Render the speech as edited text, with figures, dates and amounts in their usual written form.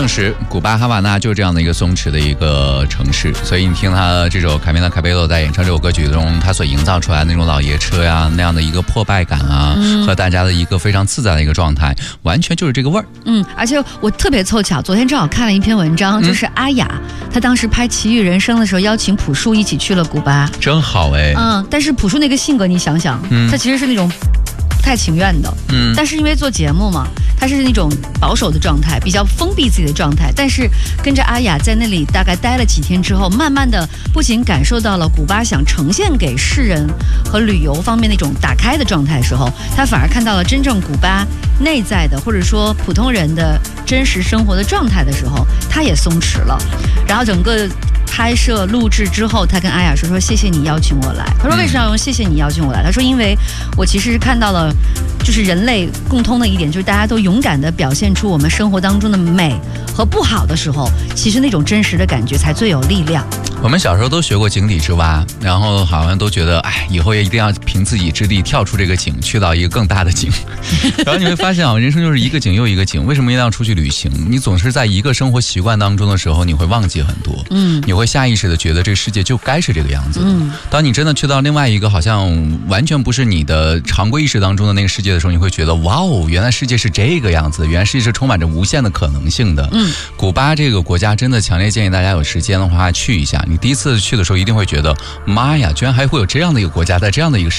证实，古巴哈瓦那就是这样的一个松弛的一个城市，所以你听他这首卡米拉卡贝洛在演唱这首歌曲中，他所营造出来的那种老爷车呀，那样的一个破败感啊，和大家的一个非常自在的一个状态，完全就是这个味儿。 而且我特别凑巧，昨天正好看了一篇文章，就是阿雅，她当时拍《奇遇人生》的时候，邀请朴树一起去了古巴， 真好哎。 但是朴树那个性格，你想想，他其实是那种不太情愿的，但是因为做节目嘛，他是那种保守的状态，比较封闭自己的状态，但是跟着阿雅在那里大概待了几天之后，慢慢的不仅感受到了古巴想呈现给世人和旅游方面那种打开的状态的时候，他反而看到了真正古巴内在的或者说普通人的真实生活的状态的时候，他也松弛了。然后整个拍摄录制之后，他跟阿雅说谢谢你邀请我来。他说为什么要用谢谢你邀请我来？他说因为我其实是看到了就是人类共通的一点，就是大家都勇敢地表现出我们生活当中的美和不好的时候，其实那种真实的感觉才最有力量。 我们小时候都学过井底之蛙，然后好像都觉得以后也一定要凭自己之力跳出这个井，去到一个更大的井。然后你会发现人生就是一个井又一个井。为什么一定要出去旅行？你总是在一个生活习惯当中的时候，你会忘记很多，你会下意识的觉得这个世界就该是这个样子。当你真的去到另外一个好像完全不是你的常规意识当中的那个世界的时候，你会觉得哇哦，原来世界是这个样子的，原来世界是充满着无限的可能性的。古巴这个国家真的强烈建议大家有时间的话去一下。你第一次去的时候一定会觉得妈呀，居然还会有这样的一个国家在这样的一个